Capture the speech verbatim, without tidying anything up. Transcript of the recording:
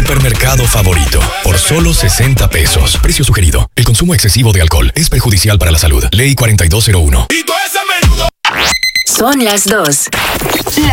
supermercado favorito por solo sesenta pesos. Precio sugerido. El consumo excesivo de alcohol es perjudicial para la salud. Ley cuarenta y dos cero uno. Son las dos.